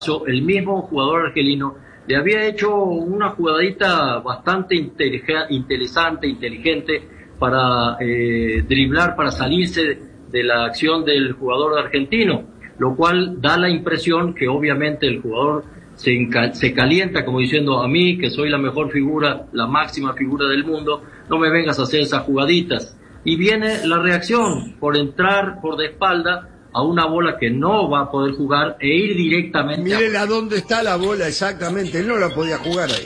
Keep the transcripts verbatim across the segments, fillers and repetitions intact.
el mismo jugador argelino le había hecho una jugadita bastante interesante, inteligente, para eh, driblar, para salirse de la acción del jugador argentino, lo cual da la impresión que obviamente el jugador se, se calienta como diciendo: a mí, que soy la mejor figura, la máxima figura del mundo, no me vengas a hacer esas jugaditas. Y viene la reacción por entrar por de espalda a una bola que no va a poder jugar e ir directamente. Miren a dónde está la bola exactamente, él no la podía jugar ahí.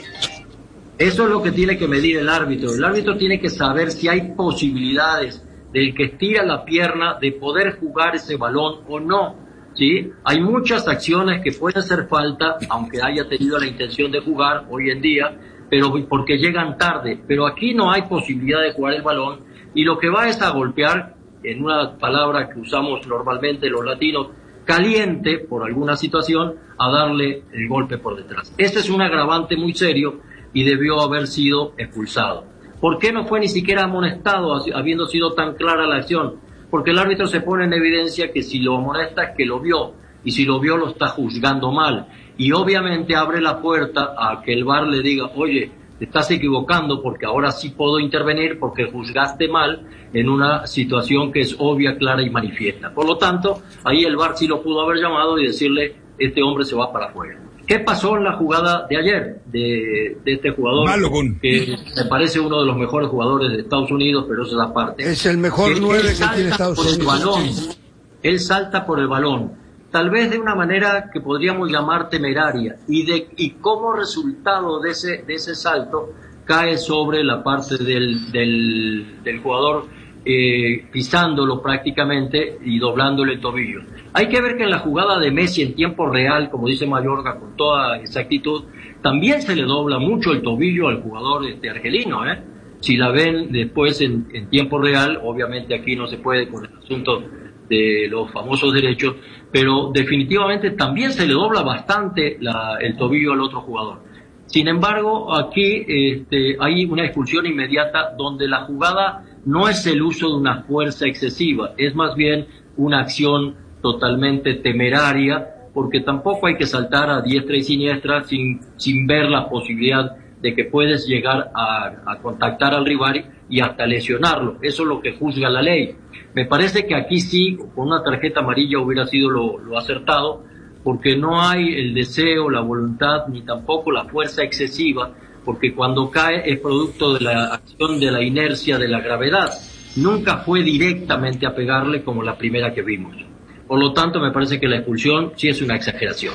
Eso es lo que tiene que medir el árbitro. El árbitro tiene que saber si hay posibilidades del que estira la pierna de poder jugar ese balón o no, ¿sí? Hay muchas acciones que pueden hacer falta, aunque haya tenido la intención de jugar hoy en día, pero porque llegan tarde. Pero aquí no hay posibilidad de jugar el balón y lo que va es a golpear, en una palabra que usamos normalmente los latinos, caliente por alguna situación, a darle el golpe por detrás. Este es un agravante muy serio y debió haber sido expulsado. ¿Por qué no fue ni siquiera amonestado habiendo sido tan clara la acción? Porque el árbitro se pone en evidencia que si lo amonesta es que lo vio, y si lo vio lo está juzgando mal, y obviamente abre la puerta a que el V A R le diga: oye, te estás equivocando porque ahora sí puedo intervenir porque juzgaste mal en una situación que es obvia, clara y manifiesta. Por lo tanto, ahí el V A R sí lo pudo haber llamado y decirle: este hombre se va para afuera. ¿Qué pasó en la jugada de ayer de, de este jugador? Balogun, que me parece uno de los mejores jugadores de Estados Unidos, pero eso es aparte. Es el mejor nueve que tiene Estados Unidos. Él salta por el balón, él salta por el balón, tal vez de una manera que podríamos llamar temeraria, y de y como resultado de ese de ese salto cae sobre la parte del del, del jugador, eh, pisándolo prácticamente y doblándole el tobillo. Hay que ver que en la jugada de Messi en tiempo real, como dice Mayorga con toda exactitud, también se le dobla mucho el tobillo al jugador este argelino, ¿eh? Si la ven después en, en tiempo real, obviamente aquí no se puede con el asunto de los famosos derechos, pero definitivamente también se le dobla bastante la, el tobillo al otro jugador. Sin embargo, aquí este, hay una expulsión inmediata donde la jugada no es el uso de una fuerza excesiva, es más bien una acción totalmente temeraria, porque tampoco hay que saltar a diestra y siniestra sin, sin ver la posibilidad de que puedes llegar a, a contactar al rival y hasta lesionarlo. Eso es lo que juzga la ley. Me parece que aquí sí, con una tarjeta amarilla hubiera sido lo, lo acertado, porque no hay el deseo, la voluntad, ni tampoco la fuerza excesiva, porque cuando cae es producto de la acción de la inercia, de la gravedad. Nunca fue directamente a pegarle como la primera que vimos. Por lo tanto, me parece que la expulsión sí es una exageración.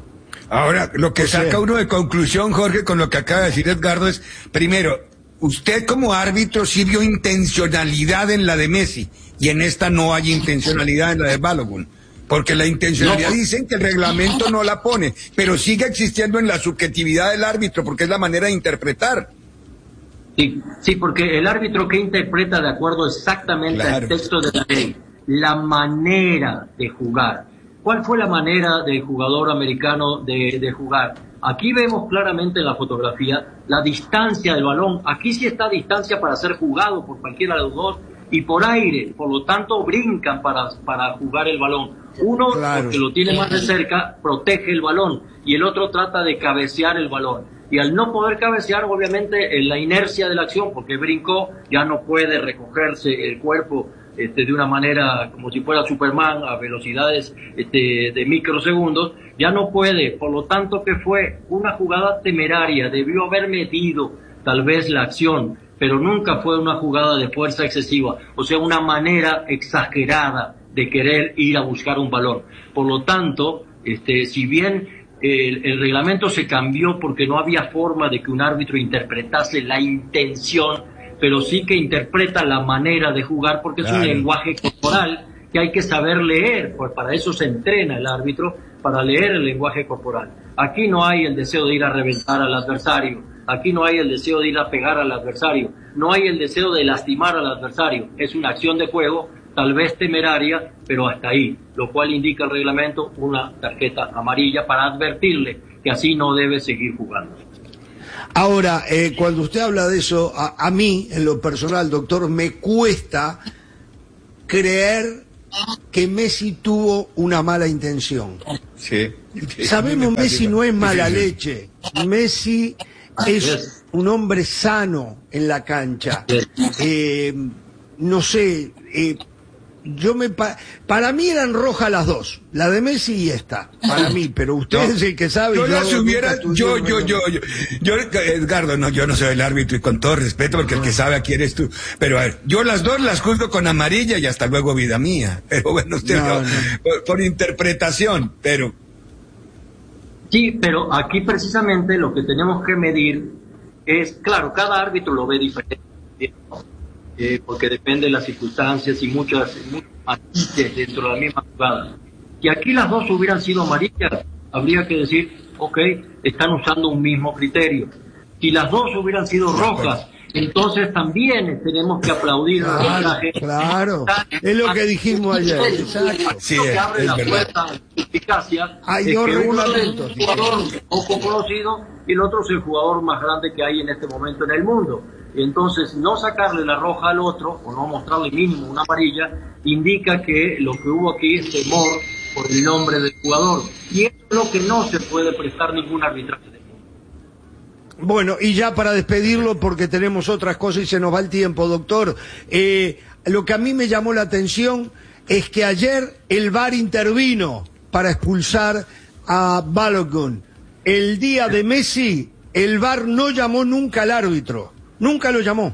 Ahora, lo que O sea, saca uno de conclusión, Jorge, con lo que acaba de decir Edgardo es, primero, usted como árbitro sí vio intencionalidad en la de Messi, y en esta no hay intencionalidad en la de Balogun, porque la intencionalidad, No. dicen que el reglamento no la pone, pero sigue existiendo en la subjetividad del árbitro, porque es la manera de interpretar. Sí, sí, porque el árbitro que interpreta de acuerdo exactamente Claro. al texto de la ley, la manera de jugar. ¿Cuál fue la manera del jugador americano de, de jugar? Aquí vemos claramente en la fotografía la distancia del balón. Aquí sí está a distancia para ser jugado por cualquiera de los dos y por aire. Por lo tanto, brincan para, para jugar el balón. Uno, Claro. porque lo tiene más de cerca, protege el balón y el otro trata de cabecear el balón. Y al no poder cabecear, obviamente, en la inercia de la acción, porque brincó, ya no puede recogerse el cuerpo Este, de una manera como si fuera Superman a velocidades este, de microsegundos, ya no puede. Por lo tanto, que fue una jugada temeraria, debió haber medido tal vez la acción, pero nunca fue una jugada de fuerza excesiva, o sea, una manera exagerada de querer ir a buscar un balón. Por lo tanto, este, si bien el, el reglamento se cambió porque no había forma de que un árbitro interpretase la intención, pero sí que interpreta la manera de jugar, porque es Claro. un lenguaje corporal que hay que saber leer, pues para eso se entrena el árbitro, para leer el lenguaje corporal. Aquí no hay el deseo de ir a reventar al adversario, aquí no hay el deseo de ir a pegar al adversario, no hay el deseo de lastimar al adversario, es una acción de juego, tal vez temeraria, pero hasta ahí, lo cual indica el reglamento una tarjeta amarilla para advertirle que así no debe seguir jugando. Ahora, eh, cuando usted habla de eso, a, a mí, en lo personal, doctor, me cuesta creer que Messi tuvo una mala intención. Sí. Sabemos, Messi no es mala leche. Messi es un hombre sano en la cancha. Eh, no sé, eh, yo me pa para mí eran rojas las dos, la de Messi y esta, para mí, pero usted no, es el que sabe. Yo, yo las hubiera, yo, yo, yo, yo, yo, Edgardo, no, yo no soy el árbitro y con todo respeto, porque el que sabe aquí eres tú, pero a ver, yo las dos las juzgo con amarilla y hasta luego vida mía, pero bueno, usted no, no, no. Por, por interpretación, pero... Sí, pero aquí precisamente lo que tenemos que medir es, claro, cada árbitro lo ve diferente, eh, porque depende de las circunstancias y muchas, muchos matices dentro de la misma jugada. Si aquí las dos hubieran sido amarillas, habría que decir, ok, están usando un mismo criterio. Si las dos hubieran sido rojas, entonces también tenemos que aplaudir claro, el mensaje. Claro, es lo que dijimos ayer. Exacto. Sí, lo que abre es la verdad. puerta a la eficacia hay es dos que uno es reglamentos, un jugador poco conocido y el otro es el jugador más grande que hay en este momento en el mundo. Y entonces no sacarle la roja al otro o no mostrarle mínimo una amarilla indica que lo que hubo aquí es temor por el nombre del jugador. Y eso es lo que no se puede prestar ningún arbitraje. Bueno, y ya para despedirlo, porque tenemos otras cosas y se nos va el tiempo, doctor, eh, lo que a mí me llamó la atención es que ayer el V A R intervino para expulsar a Balogun. El día de Messi, el V A R no llamó nunca al árbitro, nunca lo llamó.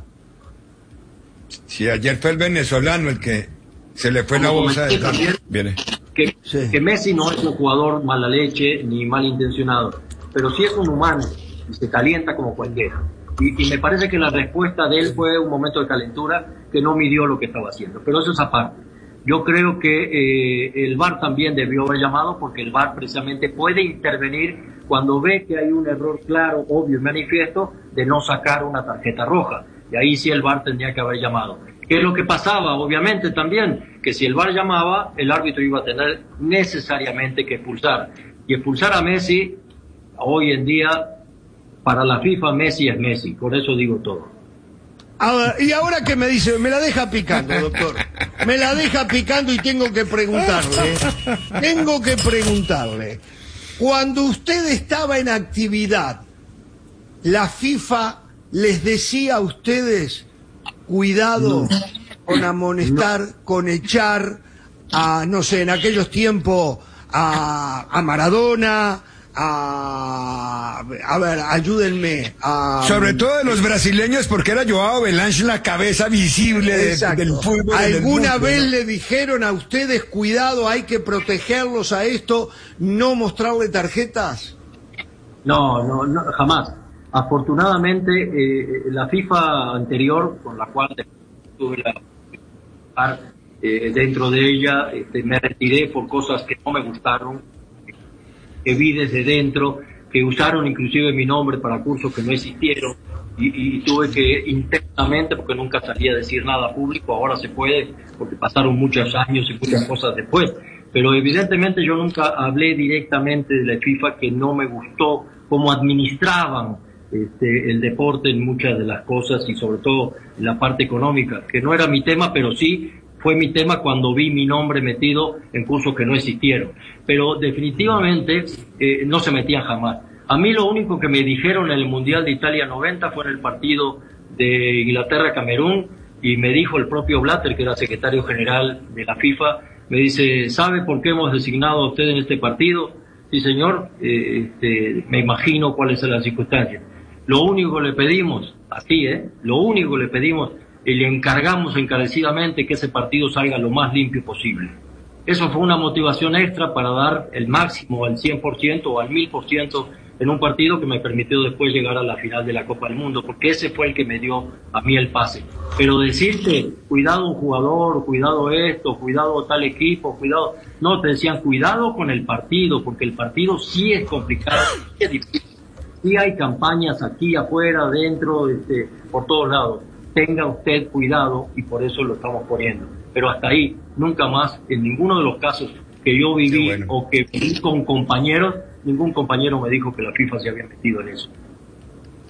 Sí, ayer fue el venezolano el que se le fue la bolsa de también, Viene. Que, sí. que Messi no es un jugador mala leche ni malintencionado, pero sí es un humano y se calienta como cualquiera. Y, y me parece que la respuesta de él fue un momento de calentura que no midió lo que estaba haciendo. Pero eso es aparte. Yo creo que eh, el V A R también debió haber llamado, porque el V A R precisamente puede intervenir cuando ve que hay un error claro, obvio y manifiesto de no sacar una tarjeta roja. Y ahí sí el V A R tendría que haber llamado. ¿Qué es lo que pasaba? Obviamente también, que si el V A R llamaba, el árbitro iba a tener necesariamente que expulsar. Y expulsar a Messi, hoy en día, para la FIFA, Messi es Messi. Por eso digo todo. Ahora, y ahora que me dice, me la deja picando, doctor. Me la deja picando y tengo que preguntarle. Tengo que preguntarle. Cuando usted estaba en actividad, ¿la FIFA les decía a ustedes, cuidado no. con amonestar, no. con echar a, no sé, en aquellos tiempos, a, a Maradona, a, a ver, ayúdenme a, sobre todo de los brasileños, porque era Joao Belange la cabeza visible de, del fútbol. ¿Alguna mundo, vez ¿no? le dijeron a ustedes, cuidado, hay que protegerlos a esto, no mostrarle tarjetas? No, no, no, jamás. Afortunadamente, eh, la FIFA anterior, con la cual tuve la eh, dentro de ella, este, me retiré por cosas que no me gustaron, que vi desde dentro, que usaron inclusive mi nombre para cursos que no existieron, y, y tuve que internamente, porque nunca salía a decir nada público, ahora se puede, porque pasaron muchos años y muchas cosas después, pero evidentemente yo nunca hablé directamente de la FIFA, que no me gustó cómo administraban este, el deporte en muchas de las cosas, y sobre todo en la parte económica, que no era mi tema, pero sí fue mi tema cuando vi mi nombre metido en cursos que no existieron. Pero definitivamente eh, no se metían jamás. A mí lo único que me dijeron en el Mundial de Italia noventa fue en el partido de Inglaterra-Camerún, y me dijo el propio Blatter, que era secretario general de la FIFA, me dice, ¿sabe por qué hemos designado a usted en este partido? Sí, señor, eh, este, me imagino cuáles son las circunstancias. Lo único que le pedimos, así, ¿eh? Lo único que le pedimos, y le encargamos encarecidamente que ese partido salga lo más limpio posible. Eso fue una motivación extra para dar el máximo, al cien por ciento o al mil por ciento en un partido que me permitió después llegar a la final de la Copa del Mundo, porque ese fue el que me dio a mí el pase. Pero decirte, cuidado un jugador, cuidado esto, cuidado tal equipo, cuidado... No, te decían, cuidado con el partido, porque el partido sí es complicado, sí es difícil. Sí hay campañas aquí, afuera, adentro, este, por todos lados. Tenga usted cuidado, y por eso lo estamos poniendo. Pero hasta ahí, nunca más, en ninguno de los casos que yo viví bueno. o que viví con compañeros, ningún compañero me dijo que la FIFA se había metido en eso.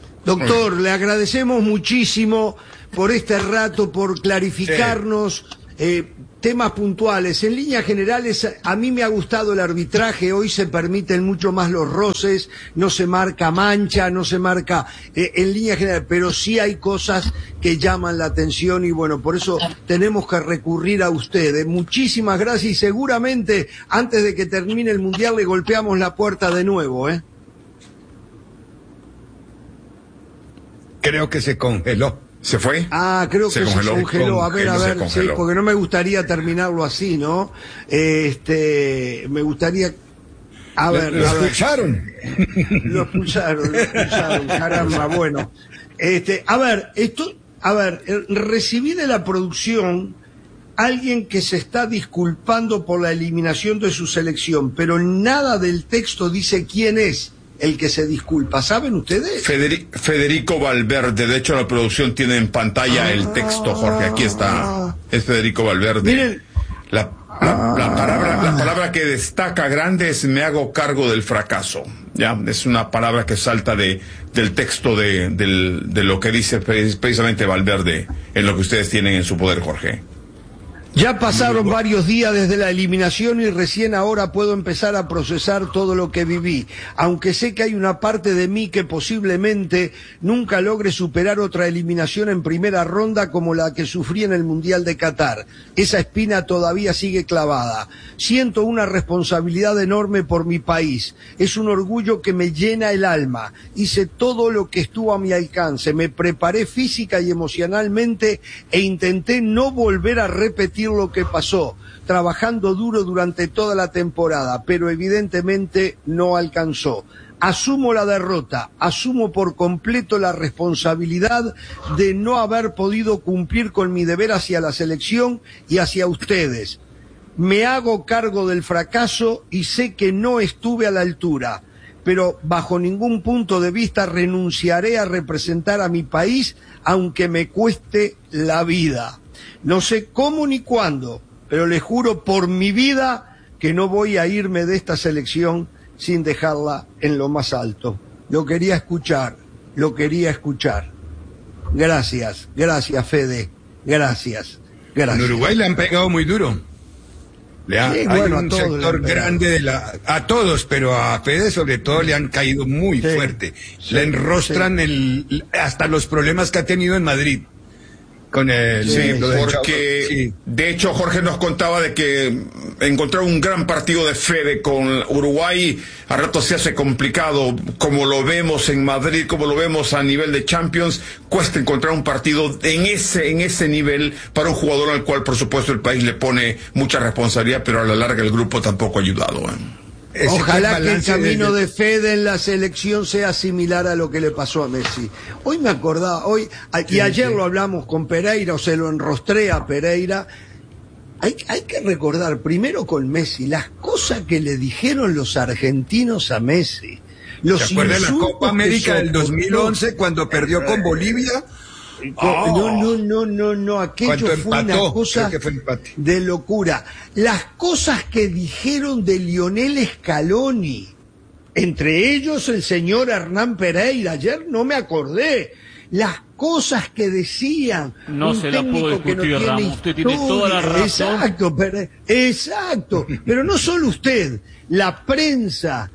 Doctor, le agradecemos muchísimo por este rato, por clarificarnos eh, temas puntuales. En líneas generales, a mí me ha gustado el arbitraje. Hoy se permiten mucho más los roces, no se marca mancha, no se marca eh, en líneas generales, pero sí hay cosas que llaman la atención y bueno, por eso tenemos que recurrir a ustedes. Muchísimas gracias y seguramente antes de que termine el Mundial le golpeamos la puerta de nuevo, ¿eh? Creo que se congeló. ¿Se fue? Ah, creo que se congeló. Se congeló. A ver, a ver, sí, porque no me gustaría terminarlo así, ¿no? Este, me gustaría... A ver, lo, lo a ver. expulsaron. Lo expulsaron, lo expulsaron, caramba, bueno. Este, a ver, esto, a ver, recibí de la producción alguien que se está disculpando por la eliminación de su selección, pero nada del texto dice quién es el que se disculpa. ¿Saben ustedes? Federico, Federico Valverde. De hecho, la producción tiene en pantalla ah, el texto, Jorge. Aquí está. Es Federico Valverde. Miren. La, la, la, palabra, la palabra que destaca grande es me hago cargo del fracaso. Ya, es una palabra que salta de, del texto de, del, de lo que dice precisamente Valverde en lo que ustedes tienen en su poder, Jorge. Ya pasaron varios días desde la eliminación y recién ahora puedo empezar a procesar todo lo que viví, aunque sé que hay una parte de mí que posiblemente nunca logre superar otra eliminación en primera ronda como la que sufrí en el Mundial de Qatar. Esa espina todavía sigue clavada. Siento una responsabilidad enorme por mi país. Es un orgullo que me llena el alma. Hice todo lo que estuvo a mi alcance. Me preparé física y emocionalmente e intenté no volver a repetir lo que pasó, trabajando duro durante toda la temporada, pero evidentemente no alcanzó. Asumo la derrota, asumo por completo la responsabilidad de no haber podido cumplir con mi deber hacia la selección y hacia ustedes. Me hago cargo del fracaso y sé que no estuve a la altura, pero bajo ningún punto de vista renunciaré a representar a mi país, aunque me cueste la vida. No sé cómo ni cuándo, pero les juro por mi vida que no voy a irme de esta selección sin dejarla en lo más alto. Lo quería escuchar, lo quería escuchar. Gracias, gracias Fede, gracias, gracias. En Uruguay le han pegado muy duro. Le ha, sí, hay bueno, un a todos sector grande de la, a todos, pero a Fede sobre todo le han caído muy sí, fuerte. Sí, le enrostran sí. el, hasta los problemas que ha tenido en Madrid. Con el, sí, sí, porque sí. De hecho Jorge nos contaba de que encontrar un gran partido de Fede con Uruguay a rato se hace complicado, como lo vemos en Madrid, como lo vemos a nivel de Champions, cuesta encontrar un partido en ese en ese nivel para un jugador al cual por supuesto el país le pone mucha responsabilidad, pero a la larga el grupo tampoco ha ayudado, ¿eh? Ese Ojalá que el camino de... de Fede en la selección sea similar a lo que le pasó a Messi. Hoy me acordaba, hoy y ayer lo hablamos con Pereira, o se lo enrostré a Pereira. Hay, hay que recordar primero con Messi las cosas que le dijeron los argentinos a Messi. Los ¿Se acuerda de la Copa América del dos mil once cuando perdió con Bolivia? Oh, no, no, no, no, no, aquello fue empató, una cosa fue de locura. Las cosas que dijeron de Lionel Scaloni, entre ellos el señor Hernán Pereira, ayer no me acordé, las cosas que decían. No un se la puedo discutir, no Ramos, usted tiene toda la razón. Exacto, pero, exacto, pero no solo usted, la prensa,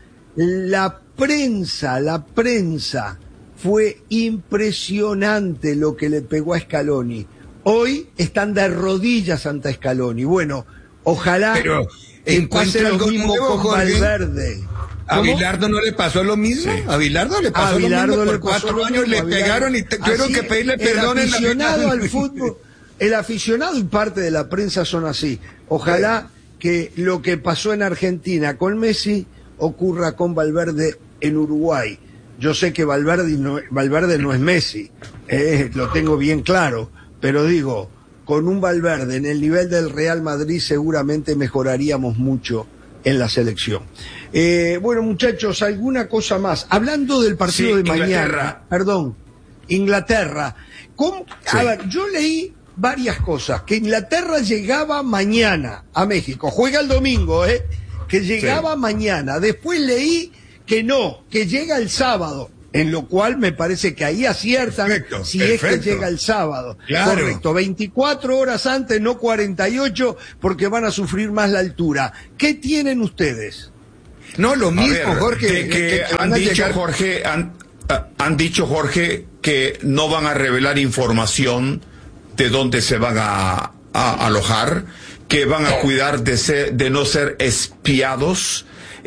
la prensa, la prensa. Fue impresionante lo que le pegó a Scaloni. Hoy están de rodillas ante Scaloni. Bueno, ojalá Pero que pase lo mismo nuevo, con Valverde. ¿A Bilardo no le pasó lo mismo? Sí. A Bilardo le pasó a Bilardo lo mismo. Por cuatro lo años mismo, le pegaron y tuvieron que pedirle perdón en la aficionado al fútbol, el aficionado y parte de la prensa son así. Ojalá sí. que lo que pasó en Argentina con Messi ocurra con Valverde en Uruguay. Yo sé que Valverde no, Valverde no es Messi, eh, lo tengo bien claro, pero digo, con un Valverde en el nivel del Real Madrid seguramente mejoraríamos mucho en la selección. Eh, bueno, muchachos, alguna cosa más. Hablando del partido sí, de mañana, perdón, Inglaterra. ¿Cómo? Sí. A ver, yo leí varias cosas, que Inglaterra llegaba mañana a México, juega el domingo, ¿eh? Que llegaba sí. mañana. Después leí que no, que llega el sábado. En lo cual me parece que ahí aciertan Perfecto, si perfecto. es que llega el sábado. Claro. Correcto, veinticuatro horas antes, no cuarenta y ocho, porque van a sufrir más la altura. ¿Qué tienen ustedes? No, lo A mismo, ver, Jorge. que, que- que que van han a dicho, llegar- Jorge, han, ah, han dicho, Jorge, que no van a revelar información de dónde se van a, a alojar, que van a cuidar de ser, de no ser espiados.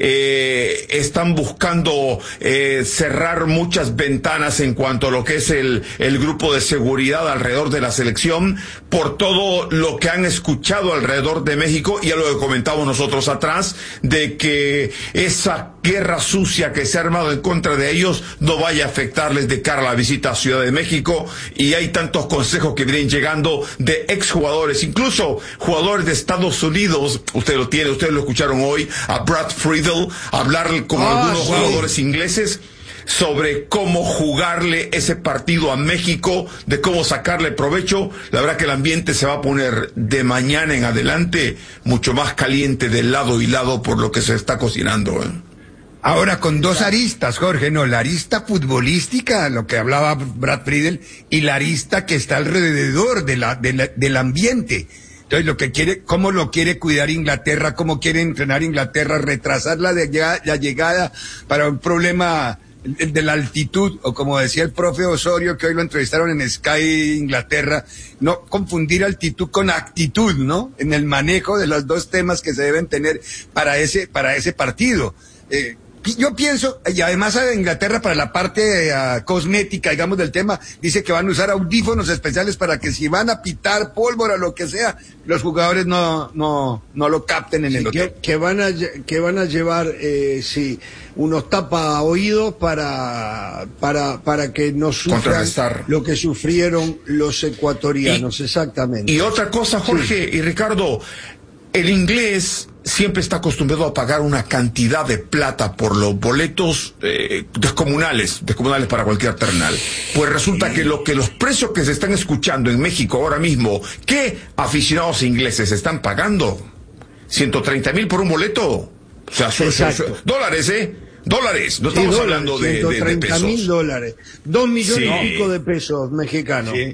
Eh, están buscando eh, cerrar muchas ventanas en cuanto a lo que es el, el grupo de seguridad alrededor de la selección, por todo lo que han escuchado alrededor de México, y a lo que comentamos nosotros atrás, de que esa guerra sucia que se ha armado en contra de ellos no vaya a afectarles de cara a la visita a Ciudad de México. Y hay tantos consejos que vienen llegando de exjugadores, incluso jugadores de Estados Unidos. Usted lo tiene, ustedes lo escucharon hoy, a Brad Friedel hablar con Ah, algunos sí. jugadores ingleses sobre cómo jugarle ese partido a México, de cómo sacarle provecho. La verdad que el ambiente se va a poner de mañana en adelante mucho más caliente de lado y lado por lo que se está cocinando, ¿eh? Ahora con dos aristas, Jorge, no, la arista futbolística, lo que hablaba Brad Friedel, y la arista que está alrededor de la, de la- del ambiente. Entonces, lo que quiere, cómo lo quiere cuidar Inglaterra, cómo quiere entrenar Inglaterra, retrasar la, de, la llegada para un problema el de la altitud, o como decía el profe Osorio, que hoy lo entrevistaron en Sky Inglaterra, no confundir altitud con actitud, ¿no? En el manejo de los dos temas que se deben tener para ese, para ese partido. Eh, Yo pienso, y además a Inglaterra para la parte uh, cosmética, digamos, del tema, dice que van a usar audífonos especiales para que si van a pitar pólvora o lo que sea, los jugadores no, no, no lo capten en el hotel. Que, que van a lle- que van a llevar eh, sí unos tapa oídos para para para que no sufran Contrarrestar. lo que sufrieron los ecuatorianos, Y- exactamente. Y otra cosa, Jorge y Ricardo, el inglés siempre está acostumbrado a pagar una cantidad de plata por los boletos eh, descomunales, descomunales para cualquier terminal. Pues resulta que lo que los precios que se están escuchando en México ahora mismo, ¿qué aficionados ingleses están pagando? ciento treinta mil por un boleto. O sea, su- su- su- Exacto. dólares, ¿eh? Dólares, no Sí, estamos dólares, hablando de, de, de ciento treinta mil pesos. dólares, dos millones Sí. y pico de pesos mexicanos. Sí.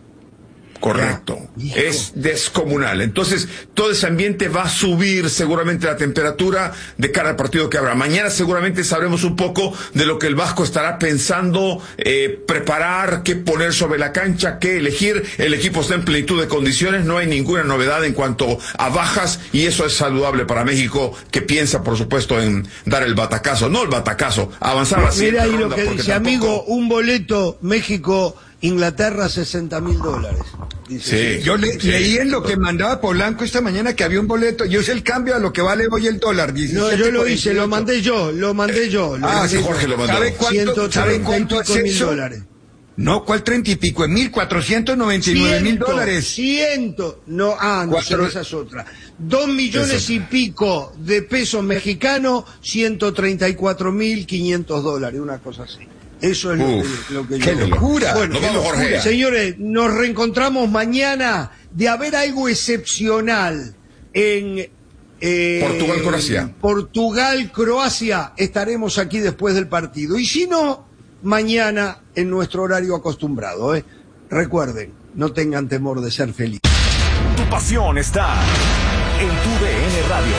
Correcto. Hijo. Es descomunal. Entonces, todo ese ambiente va a subir seguramente la temperatura de cara al partido que habrá. Mañana seguramente sabremos un poco de lo que el Vasco estará pensando, eh, preparar, qué poner sobre la cancha, qué elegir. El equipo está en plenitud de condiciones, no hay ninguna novedad en cuanto a bajas, y eso es saludable para México, que piensa, por supuesto, en dar el batacazo. No el batacazo, avanzar a la siguiente Mira ahí lo ronda, que porque dice, tampoco- amigo, un boleto México Inglaterra sesenta mil dólares. Dice. Sí. Yo le- Sí. leí en lo que mandaba Polanco esta mañana que había un boleto. Yo sé el cambio a lo que vale hoy el dólar. No, diecisiete yo lo cuarenta y hice, ocho. lo mandé yo, lo mandé yo. Lo Ah, mandé sí, yo. Jorge lo mandó. ¿Sabe cuánto, ciento ¿sabe treinta y cuánto pico es mil eso? dólares. No, ¿cuál treinta y pico? Es mil cuatrocientos noventa y nueve mil dólares. Ciento, no, ah, no, Cuatro- esa es otra. Dos millones Esa. y pico de pesos mexicanos, ciento treinta y cuatro mil quinientos dólares, una cosa así. Eso es lo Uf, que, lo que qué yo- locura. Bueno, Nos vamos, qué locura. Jorge. Señores, nos reencontramos mañana. De haber algo excepcional en eh, Portugal, Croacia. Portugal, Croacia, estaremos aquí después del partido. Y si no, mañana en nuestro horario acostumbrado. ¿eh? Recuerden, no tengan temor de ser felices. Tu pasión está en tu D N Radio.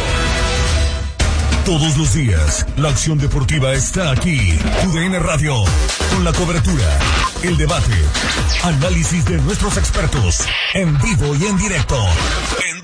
Todos los días, la acción deportiva está aquí. Tu D N Radio, con la cobertura, el debate, análisis de nuestros expertos, en vivo y en directo.